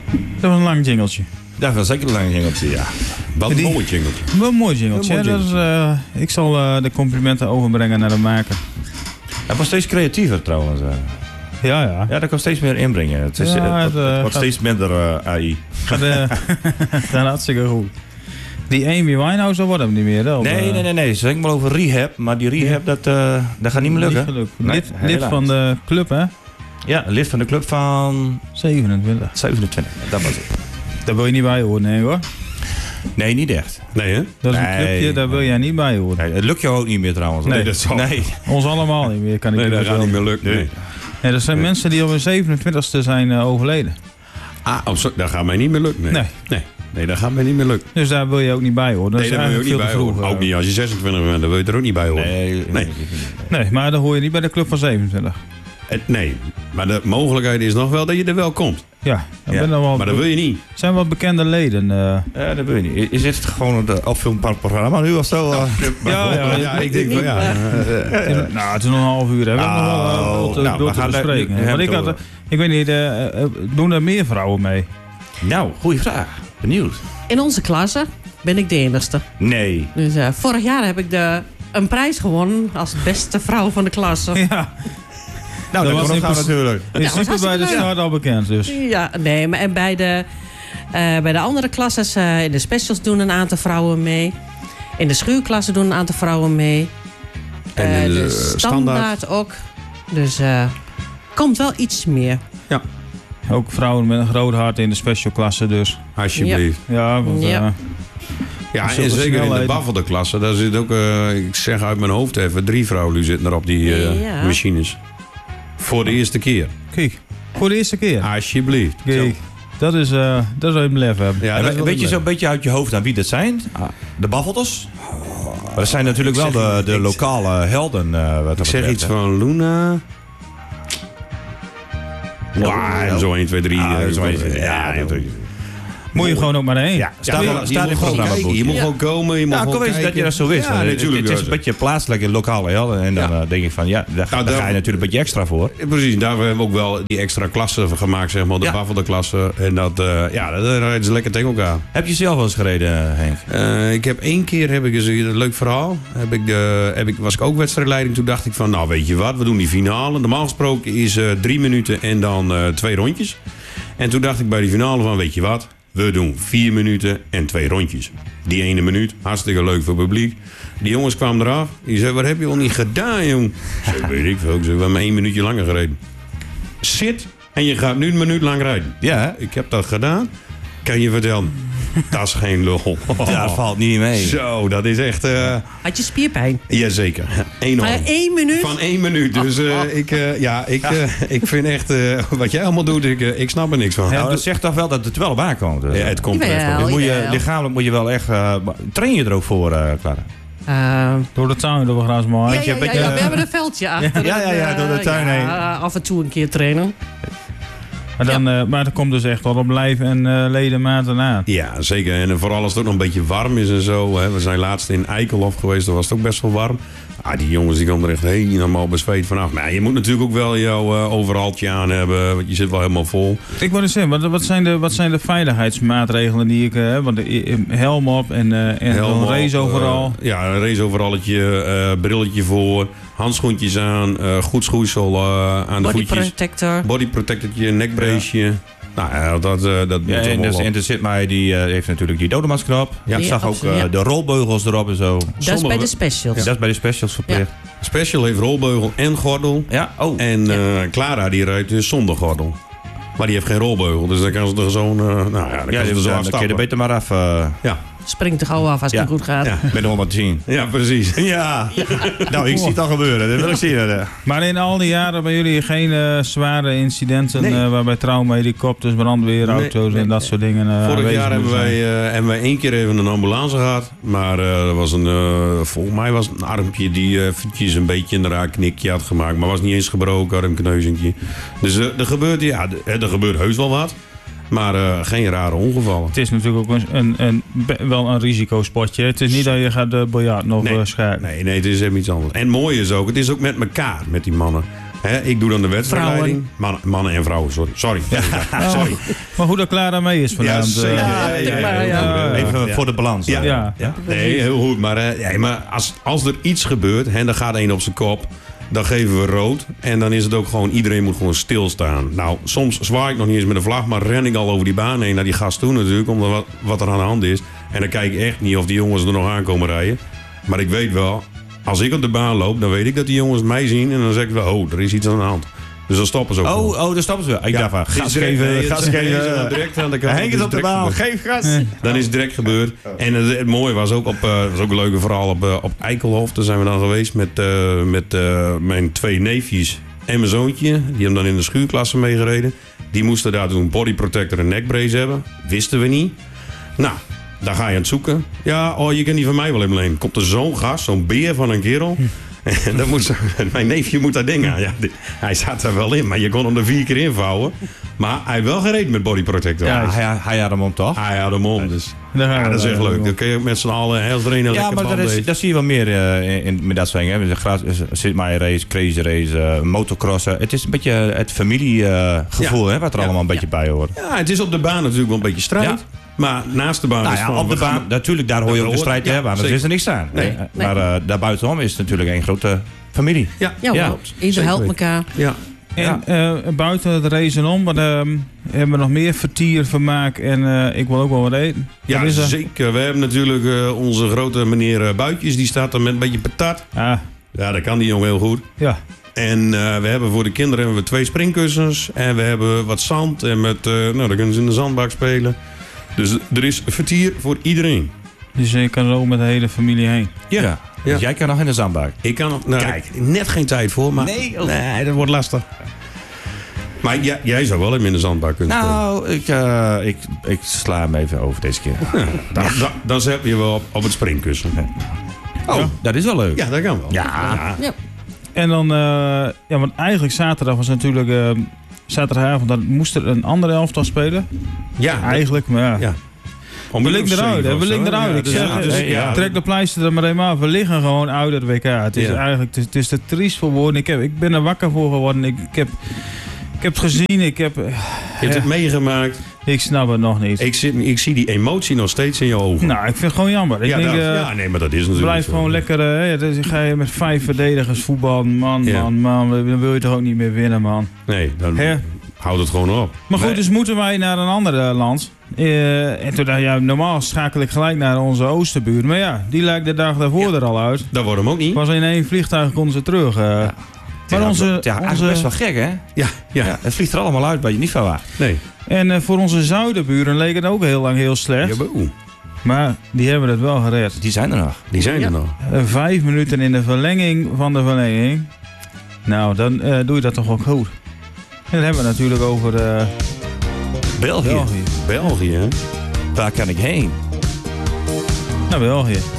Dat was een lang jingeltje. Dat was zeker een lang jingeltje, ja. Wat een mooi jingeltje. Wel een mooi jingeltje. Een mooi Dat is, ik zal de complimenten overbrengen naar de maker. Hij wordt steeds creatiever trouwens. Ja. Ja, dat kan steeds meer inbrengen. Het wordt steeds minder AI. Dat gaat hartstikke goed. Die Amy Winehouse, dat wordt hem niet meer. Hè? Nee. Ze denken wel over rehab, maar die rehab, dat gaat niet meer lukken. Niet gelukt. Nee, lid van de club, hè? Ja, lid van de club van 27. 27, dat was het. Daar wil je niet bij horen, nee hoor. Nee, niet echt. Nee, hè? Dat is een clubje, daar wil jij niet bij horen. Nee, het lukt jou ook niet meer trouwens. Nee, dat zal. Nee. Ons allemaal niet meer, kan ik Nee, je dat gaat vertellen. niet meer lukken. Nee. Nee, er zijn mensen die op hun 27e zijn overleden. Dat gaat mij niet meer lukken. Nee, dat gaat mij niet meer lukken. Dus daar wil je ook niet bij horen. Dat Nee, is daar wil je ook niet eigenlijk bij veel te horen. vroeg, Ook niet als je 26 bent, dan wil je er ook niet bij horen. Nee. Nee, maar dan hoor je niet bij de club van 27. Nee, maar de mogelijkheid is nog wel dat je er wel komt. Ja, Ja, ben er wel, Maar dat wil je niet. zijn wat bekende leden. Ja, dat wil je niet. Is dit gewoon een opfilmprogramma nu of zo? Ja, ik denk wel, ja. Nou, het is nog een half uur. Hè. We hebben nog wel we te gaan daar bespreken. nu- Want ik weet niet, doen er meer vrouwen mee? Nou, goede vraag. Benieuwd. In onze klasse ben ik de enigste. Nee. Dus vorig jaar heb ik een prijs gewonnen als beste vrouw van de klasse. Ja, Nou, Dat dat was was in gaan natuurlijk. die is super bij de start al bekend dus. Ja, nee, maar en bij de andere klasses, in de specials doen een aantal vrouwen mee. In de schuurklasse doen een aantal vrouwen mee. En in de standaard ook. Dus komt wel iets meer. Ook vrouwen met een groot hart in de specialklasse dus. Alsjeblieft. Ja, want, Ja. Ja, Zulke en zeker in de snelheden. baffelde klasse. Daar zit ook, ik zeg uit mijn hoofd even, 3 vrouwen die zitten er op die Ja. machines. Voor de eerste keer. kijk, voor de eerste keer. Alsjeblieft. Kijk, dat is een lef hebben. Ja, En dat is wel weet je leuk. zo'n beetje uit je hoofd aan wie dat zijn? De Baffelters? Maar dat zijn natuurlijk wel de lokale helden. Ik zeg iets van Luna. En zo 1, 2, 3. Ja, Moet je gewoon ook maar heen. Ja, staat in het gewoon programma. kijken. Je moet gewoon komen. Je moet Ja, gewoon kom eens kijken. dat je dat zo wist. Ja, natuurlijk. Het is een beetje plaatselijke lokale helden. En dan denk ik van, ja, daar ga je natuurlijk een beetje extra voor. Precies, daar hebben we ook wel die extra klassen gemaakt, zeg maar. De Ja. baffelde klasse. En dat rijden ze lekker tegen elkaar. Heb je zelf wel eens gereden, Henk? Ik heb 1 keer, een leuk verhaal, was ik ook wedstrijdleiding. Toen dacht ik van, nou weet je wat, we doen die finale. Normaal gesproken is 3 minuten en dan 2 rondjes. En toen dacht ik bij die finale van, weet je wat, we doen 4 minuten en 2 rondjes. Die ene minuut, hartstikke leuk voor het publiek. Die jongens kwamen eraf. Die zeiden, wat heb je al niet gedaan, jong? Ik zei, weet ik veel. Ik zei, we hebben maar 1 minuutje langer gereden. Zit en je gaat nu een minuut lang rijden. Ja, Ik heb dat gedaan. Kan je vertellen, dat is geen lul. dat valt niet mee. Zo, dat is echt... Had je spierpijn? Jazeker, enorm. Maar 1 minuut? Van 1 minuut. Dus ik vind echt, wat jij allemaal doet, ik snap er niks van. Nou, dat zegt toch wel dat het wel op aankomt. Dus. Ja, het komt er echt Jawel. wel. Dus moet je, jawel. lichamelijk moet je wel echt... train je er ook voor, Clara? Door de tuin door we gaan eens maar. Ja, we hebben een veldje achter. Ja, door de tuin heen. Af en toe een keer trainen. Maar dat komt dus echt wel op lijf en ledematen aan. Ja, zeker. En vooral als het ook nog een beetje warm is en zo. Hè. We zijn laatst in Eikelhof geweest, daar was het ook best wel warm. Die jongens die komen er echt helemaal bezweet vanaf. Maar je moet natuurlijk ook wel jouw overaltje aan hebben, want je zit wel helemaal vol. Ik wou eens zeggen, wat zijn de veiligheidsmaatregelen die ik heb? Want helm op en Helm een op, race overal. een raceoveralletje, brilletje voor, handschoentjes aan, goed schoeisel aan de Body voetjes. protector. Body protectortje, nekbraceje. Nou ja, dat moet Ja, allemaal wel. en de Zitmai die heeft natuurlijk die dodemasker op. Ja. Ik zag ook absoluut, ja. de rolbeugels erop en zo. Dat is bij de specials. Dat is bij de specials verplicht. Special heeft rolbeugel en gordel. Ja, oh. En Clara die rijdt dus zonder gordel. Maar die heeft geen rolbeugel, dus dan kan ze er zo'n... dan kan ze er zo dan kun je afstappen. er beter maar af. Springt er gauw af als het niet goed gaat. Ja. Met de 110. Ja, precies. Ja. Nou, ik zie het al gebeuren. Dat wil ik zien. Maar in al die jaren bij jullie geen zware incidenten Nee. Waarbij trauma-helikopters, brandweerauto's Nee. en dat soort dingen Vorig aanwezig jaar hebben moeten zijn? wij 1 keer even een ambulance gehad. Maar er was volgens mij was het een armpje die eventjes een beetje een raar knikje had gemaakt. Maar was niet eens gebroken, armkneuzingje. Dus er gebeurt heus wel wat. Maar geen rare ongevallen. Het is natuurlijk ook wel een risicospotje. Het is niet dat je gaat biljarten of schaken. Nee, het is even iets anders. En mooi is ook, het is ook met elkaar, met die mannen. Ik doe dan de wedstrijdleiding. Mannen en vrouwen, sorry. Sorry. Maar hoe dat klaar daarmee is vanavond. Ja. Even voor de balans. Ja. Nee, heel goed. Maar, maar als er iets gebeurt en dan gaat één op zijn kop, dan geven we rood. En dan is het ook gewoon, iedereen moet gewoon stilstaan. Nou, soms zwaai ik nog niet eens met de vlag, maar ren ik al over die baan heen naar die gast toe natuurlijk, omdat wat er aan de hand is. En dan kijk ik echt niet of die jongens er nog aankomen rijden. Maar ik weet wel, als ik op de baan loop, dan weet ik dat die jongens mij zien. En dan zeg ik wel, oh, er is iets aan de hand. Dus dan stoppen ze ook. Dan stoppen ze wel. Ik dacht van, gas geven. Direct aan de kant. Hang het op de baan, geef gas. Dan is het direct gebeurd. En het mooie was ook, was ook een leuke verhaal op Eikelhof. Daar zijn we dan geweest met mijn 2 neefjes en mijn zoontje. Die hebben dan in de schuurklasse meegereden. Die moesten daar toen een bodyprotector en nekbrace hebben. Wisten we niet. Nou, daar ga je aan het zoeken. Ja, je kent die van mij wel even alleen. Komt er zo'n gast, zo'n beer van een kerel. En dan mijn neefje moet dat ding aan. Ja, hij zat er wel in, maar je kon hem er 4 keer invouwen. Maar hij wel gereden met bodyprotector. Ja, hij had hem om, toch? Hij had hem om, dus Ja, dat is echt leuk. Dan kun je ook met z'n allen, als er een lekker maar dat zie je wel meer met dat soort dingen. Sit My Race, Crazy Race, motocrossen. Het is een beetje het familiegevoel wat er allemaal een beetje bij hoort. Ja, het is op de baan natuurlijk wel een beetje strijd. Ja. Maar naast de baan is gewoon... op de baan, natuurlijk, daar hoor je ook de strijd te hebben. Anders is er niks aan. Nee. Maar daarbuitenom is het natuurlijk één grote familie. Ja, klopt. Ieder helpt elkaar. Ja. En buiten het racen om, hebben we nog meer vertier, vermaak en ik wil ook wel wat eten. Ja, zeker. We hebben natuurlijk onze grote meneer Buitjes. Die staat er met een beetje patat. Ja, dat kan die jongen heel goed. Ja. En we hebben voor de kinderen 2 springkussens. En we hebben wat zand. En dan kunnen ze in de zandbak spelen. Dus er is vertier voor iedereen. Dus je kan er ook met de hele familie heen. Ja. Dus jij kan nog in de zandbak. Ik kan nog. Kijk, net geen tijd voor. Maar nee, dat wordt lastig. Maar jij zou wel even in de zandbak kunnen spelen. Nou, ik sla hem even over deze keer. Ja, dan zet je wel op het springkussen. Dat is wel leuk. Ja, dat kan wel. Ja. En dan, want eigenlijk zaterdag was natuurlijk... zaterdagavond, dan moest er een andere elftal spelen. Ja. Eigenlijk, maar ja. We liggen eruit. Ik trek de pleister er maar even af. We liggen gewoon uit het WK. Het is eigenlijk, het is te triest voor woorden. Ik ben er wakker voor geworden. Ik heb het gezien. Je hebt het meegemaakt. Ik snap het nog niet. Ik zie die emotie nog steeds in je ogen. Nou, ik vind het gewoon jammer. Maar dat is natuurlijk blijf zo. gewoon lekker. Dan ga je met 5 verdedigers voetballen. Man. Dan wil je toch ook niet meer winnen, man. Nee, dan houd het gewoon op. Maar goed, dus moeten wij naar een ander land. En toen dacht je, normaal schakel ik gelijk naar onze oosterbuur. Maar ja, die lijkt de dag daarvoor er al uit. Dat wordt hem ook niet. Was in 1 vliegtuig konden ze terug. Maar onze best wel gek, hè? Ja. Het vliegt er allemaal uit waar je niet van wacht. Nee. En voor onze zuidenburen leek het ook heel lang heel slecht. Maar die hebben het wel gered. Die zijn er nog. 5 minuten in de verlenging van de verlenging. Nou, dan doe je dat toch ook goed. En dan hebben we het natuurlijk over... België, hè? Waar kan ik heen? Naar België.